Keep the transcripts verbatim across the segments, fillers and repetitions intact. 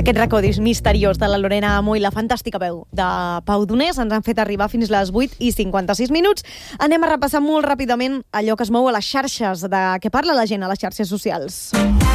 Aquest racó misteriós de la Lorena Amo i la fantàstica veu de Pau Donés ens han fet arribar fins les vuit i cinquanta-sis minuts. Anem a repassar molt ràpidament allò que es mou a les xarxes, de què parla la gent a les xarxes socials.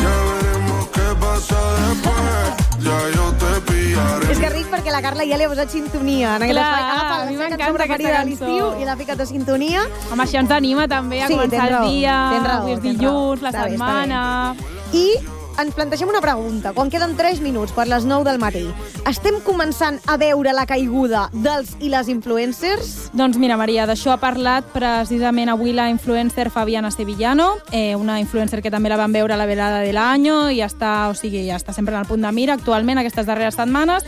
És que ric perquè la Carla ja li ha posat sintonia. En Clar, a mi m'encanta aquesta cançó. I l'ha ficat a sintonia. Home, això ens anima també a Sí, començar tens raó, el dia, tens raó, avui és tens dilluns, raó. la Està bé, està setmana... I ens plantegem una pregunta. Quan queden tres minuts per les nou del matí, estem començant a veure la caiguda dels i les influencers? Doncs mira, Maria, d'això ha parlat precisament avui la influencer Fabiana Sevillano, eh, una influencer que també la van veure a la velada de l'any i està, o sigui, ja està sempre en el punt de mira actualment aquestes darreres setmanes,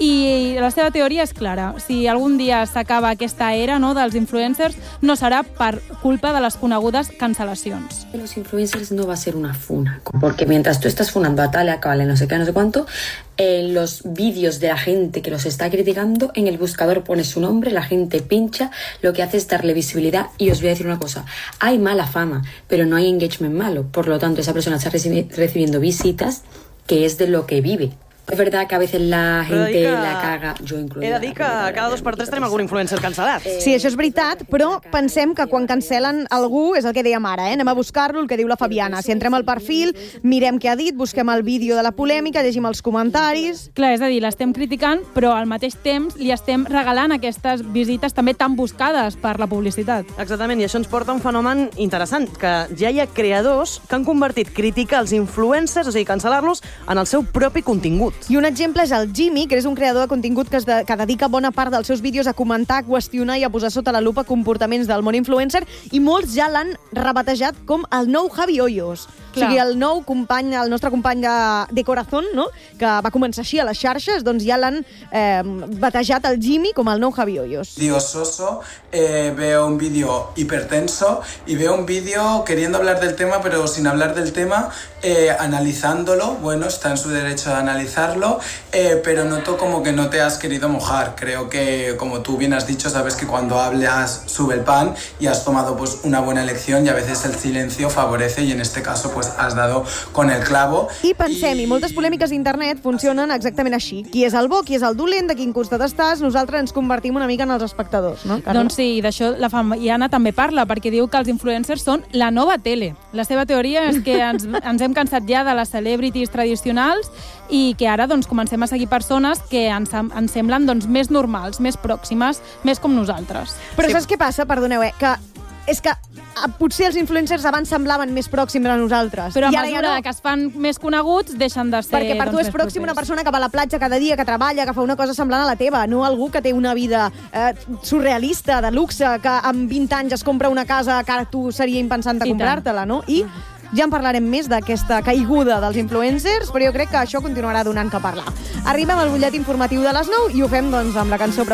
i la seva teoria és clara. Si algun dia s'acaba aquesta era, no, dels influencers, no serà per culpa de les conegudes cancel·lacions. Los influencers no va a ser una funa, porque mientras tú estás funando a tal, a cual, no sé qué, no sé cuánto, en los vídeos de la gente que los está criticando, en el buscador pone su nombre, la gente pincha, lo que hace es darle visibilidad. Y os voy a decir una cosa, hay mala fama, pero no hay engagement malo, por lo tanto esa persona está recibi- recibiendo visitas, que es de lo que vive. És verdad que a veces la gente que... la caga, jo incluïda. He de dir que cada dos per tres tenim algun influencer cancel·lat. Sí, això és veritat, però pensem que quan cancel·len algú, és el que dèiem ara, eh? Anem a buscar-lo, el que diu la Fabiana. Si entrem al perfil, mirem què ha dit, busquem el vídeo de la polèmica, llegim els comentaris... Clar, és a dir, l'estem criticant, però al mateix temps li estem regalant aquestes visites també tan buscades per la publicitat. Exactament, i això ens porta a un fenomen interessant, que ja hi ha creadors que han convertit criticar els influencers, o sigui, cancel·lar-los, en el seu propi contingut. I un exemple és el Jimmy, que és un creador de contingut que, es de, que dedica bona part dels seus vídeos a comentar, a qüestionar i a posar sota la lupa comportaments del món influencer, i molts ja l'han rebatejat com el nou Javi Hoyos. Clar. O sigui, el nou company, el nostre company de, de corazón, no? Que va començar així a les xarxes, doncs ja l'han eh, batejat el Jimmy com el nou Javi Hoyos. Vídeo soso, eh, veo un vídeo hipertenso y veo un vídeo queriendo hablar del tema, pero sin hablar del tema, eh, analizándolo. Bueno, está en su derecho de analizarlo, eh, pero noto como que no te has querido mojar. Creo que, como tú bien has dicho, sabes que cuando hablas sube el pan y has tomado pues una buena elección, y a veces el silencio favorece, y en este caso pues has dado con el clavo. I pensem, i, i moltes polèmiques d'internet funcionen exactament així. Qui és el bo, qui és el dolent, de quin costat estàs, nosaltres ens convertim una mica en els espectadors, no, Carla? Doncs sí, d'això la Fabiana també parla, perquè diu que els influencers són la nova tele. La seva teoria és que ens, ens hem cansat ja de les celebrities tradicionals i que ara doncs, comencem a seguir persones que ens, ens semblen doncs, més normals, més pròximes, més com nosaltres. Però Sí. saps què passa? Perdoneu, eh? Que és que ah, potser els influencers abans semblaven més pròxims a nosaltres. Però a I ara mesura ja no. que es fan més coneguts, deixen de ser... Perquè per tu doncs, és més pròxim una propers. persona que va a la platja cada dia, que treballa, que fa una cosa semblant a la teva, no algú que té una vida eh, surrealista, de luxe, que amb vint anys es compra una casa que ara tu seria impensant de I tant. comprar-te-la, no? I ja en parlarem més d'aquesta caiguda dels influencers, però jo crec que això continuarà donant que parlar. Arribem al butllet informatiu de les nou i ho fem doncs, amb la cançó